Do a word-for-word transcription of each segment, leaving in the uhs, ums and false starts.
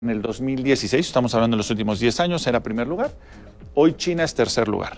En el dos mil dieciséis, estamos hablando de los últimos diez años, era primer lugar. Hoy China es tercer lugar.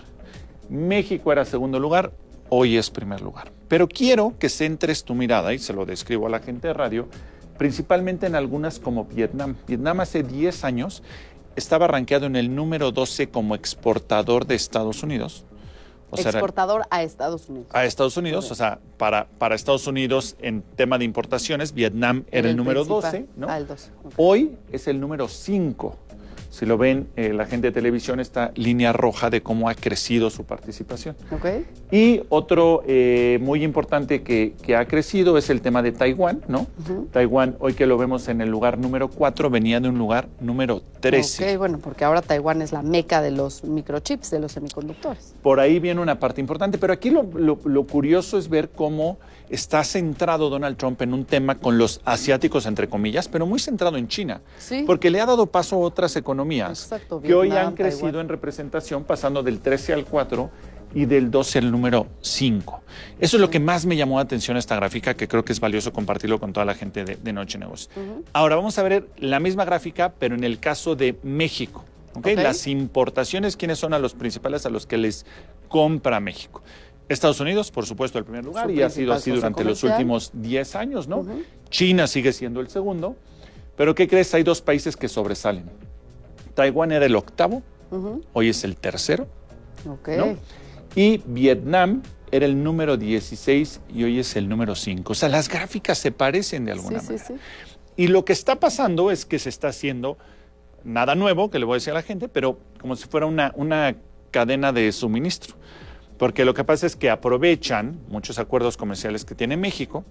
México era segundo lugar, hoy es primer lugar. Pero quiero que centres tu mirada, y se lo describo a la gente de radio, principalmente en algunas como Vietnam. Vietnam hace diez años estaba rankeado en el número doce como exportador de Estados Unidos. O sea, exportador a Estados Unidos. A Estados Unidos, o sea, para, para Estados Unidos en tema de importaciones, Vietnam era el, el número doce, ¿no? Ah, el doce. Okay. Hoy es el número cinco. Si lo ven, eh, la gente de televisión, esta línea roja de cómo ha crecido su participación. Okay. Y otro eh, muy importante que, que ha crecido es el tema de Taiwán, ¿no? Uh-huh. Taiwán, hoy que lo vemos en el lugar número cuatro, venía de un lugar número trece. Ok, bueno, porque ahora Taiwán es la meca de los microchips, de los semiconductores. Por ahí viene una parte importante, pero aquí lo, lo, lo curioso es ver cómo está centrado Donald Trump en un tema con los asiáticos, entre comillas, pero muy centrado en China. Sí. Porque le ha dado paso a otras economías. Exacto, que hoy Vietnam, han crecido Taiwán. En representación, pasando del trece al cuatro y del doce al número cinco. Eso es lo que más me llamó la atención esta gráfica, que creo que es valioso compartirlo con toda la gente de, de Noche Negocios. Uh-huh. Ahora vamos a ver la misma gráfica, pero en el caso de México. ¿Okay? Okay. Las importaciones, ¿quiénes son a los principales a los que les compra México? Estados Unidos, por supuesto, el primer lugar, y ha sido así durante comercial. Los últimos diez años, ¿no? Uh-huh. China sigue siendo el segundo, pero ¿qué crees? Hay dos países que sobresalen. Taiwán era el octavo, uh-huh. Hoy es el tercero, okay. ¿no? Y Vietnam era el número dieciséis y hoy es el número cinco. O sea, las gráficas se parecen de alguna sí, manera. Sí, sí. Y lo que está pasando es que se está haciendo nada nuevo, que le voy a decir a la gente, pero como si fuera una, una cadena de suministro. Porque lo que pasa es que aprovechan muchos acuerdos comerciales que tiene México,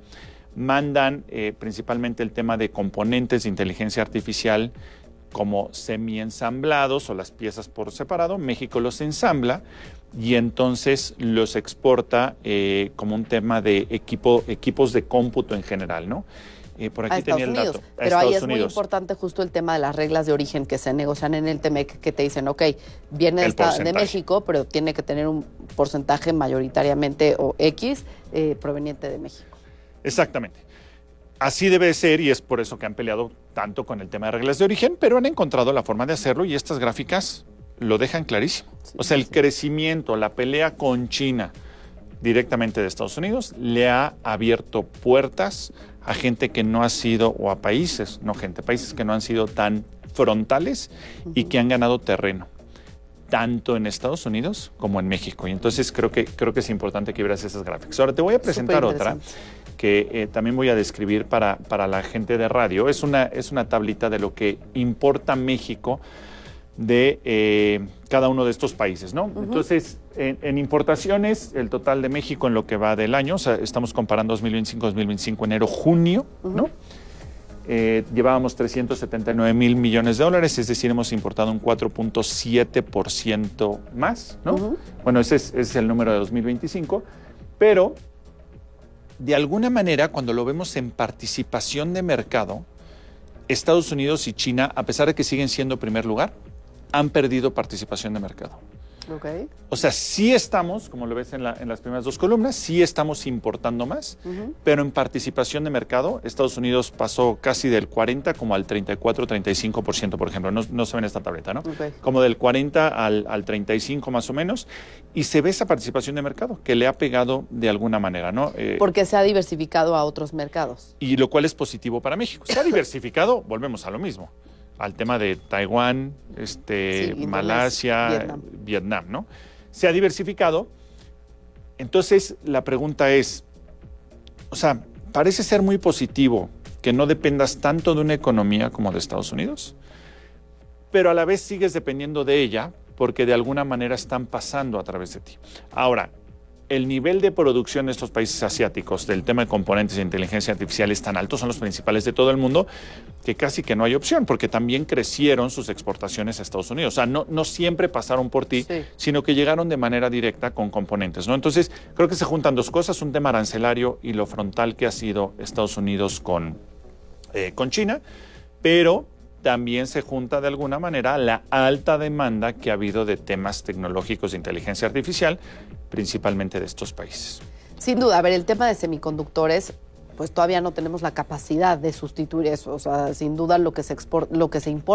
mandan eh, principalmente el tema de componentes de inteligencia artificial como semi-ensamblados o las piezas por separado. México los ensambla y entonces los exporta eh, como un tema de equipo, equipos de cómputo en general, ¿no? Eh, por aquí a Estados tenía el Unidos. dato. A Pero Estados ahí es Unidos. Muy importante justo el tema de las reglas de origen que se negocian en el T M E C, que te dicen, ok, viene esta, de México, pero tiene que tener un porcentaje mayoritariamente o X eh, proveniente de México. Exactamente. Así debe ser y es por eso que han peleado tanto con el tema de reglas de origen, pero han encontrado la forma de hacerlo y estas gráficas lo dejan clarísimo. Sí, o sea, el sí. crecimiento, la pelea con China directamente de Estados Unidos le ha abierto puertas a gente que no ha sido, o a países, no gente, países que no han sido tan frontales uh-huh. y que han ganado terreno, tanto en Estados Unidos como en México. Y entonces creo que, creo que es importante que veas esas gráficas. Ahora te voy a presentar otra que eh, también voy a describir para, para la gente de radio. Es una, es una tablita de lo que importa México de eh, cada uno de estos países, ¿no? Uh-huh. Entonces, en, en importaciones, el total de México en lo que va del año, o sea, estamos comparando dos mil veinticinco dos mil veinticinco, enero-junio, uh-huh. ¿no? Eh, llevábamos trescientos setenta y nueve mil millones de dólares, es decir, hemos importado un cuatro punto siete por ciento más, ¿no? Uh-huh. Bueno, ese es, ese es el número de dos mil veinticinco, pero de alguna manera, cuando lo vemos en participación de mercado, Estados Unidos y China, a pesar de que siguen siendo primer lugar, han perdido participación de mercado. Okay. O sea, sí estamos, como lo ves en, la, en las primeras dos columnas, sí estamos importando más, uh-huh. pero en participación de mercado, Estados Unidos pasó casi del cuarenta como al treinta y cuatro, treinta y cinco por ciento, por ejemplo. No, no se ve en esta tableta, ¿no? Okay. Como del cuarenta al, al treinta y cinco más o menos, y se ve esa participación de mercado que le ha pegado de alguna manera, ¿no? Eh, Porque se ha diversificado a otros mercados. Y lo cual es positivo para México. Se ha diversificado, volvemos a lo mismo, al tema de Taiwán, este, sí, Malasia, Vietnam. Vietnam, ¿no? Se ha diversificado. Entonces, la pregunta es, o sea, parece ser muy positivo que no dependas tanto de una economía como de Estados Unidos, pero a la vez sigues dependiendo de ella porque de alguna manera están pasando a través de ti. Ahora, el nivel de producción de estos países asiáticos del tema de componentes de inteligencia artificial es tan alto, son los principales de todo el mundo, que casi que no hay opción, porque también crecieron sus exportaciones a Estados Unidos. O sea, no, no siempre pasaron por ti, sí. sino que llegaron de manera directa con componentes, ¿no? Entonces, creo que se juntan dos cosas, un tema arancelario y lo frontal que ha sido Estados Unidos con, eh, con China, pero también se junta de alguna manera la alta demanda que ha habido de temas tecnológicos de inteligencia artificial, principalmente de estos países. Sin duda, a ver, el tema de semiconductores pues todavía no tenemos la capacidad de sustituir eso. O sea, sin duda lo que se export, lo que se importa